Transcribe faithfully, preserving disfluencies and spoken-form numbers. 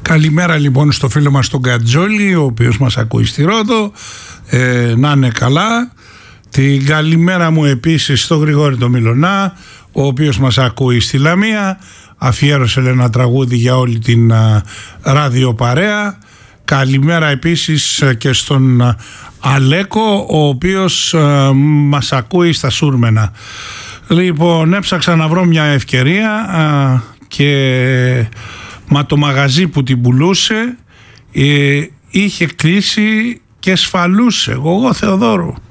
Καλημέρα λοιπόν στο φίλο μας τον Κατζόλη, ο οποίος μας ακούει στη Ρόδο, ε, να είναι καλά. Την καλημέρα μου επίσης στο Γρηγόρη το Μιλωνά, ο οποίος μας ακούει στη Λαμία. Αφιέρωσε ένα τραγούδι για όλη την α, ραδιοπαρέα. Καλημέρα επίσης και στον α, Αλέκο, ο οποίος α, μας ακούει στα Σούρμενα. Λοιπόν, έψαξα να βρω μια ευκαιρία α, και μα το μαγαζί που την πουλούσε ε, είχε κλείσει και σφαλούσε. Εγώ Θεοδόρου.